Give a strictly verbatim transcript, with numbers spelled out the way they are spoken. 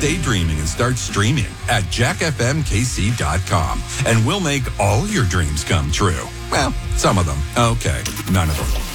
daydreaming and start streaming at jack f m k c dot com. And we'll make all your dreams come true. Well, some of them. Okay, none of them.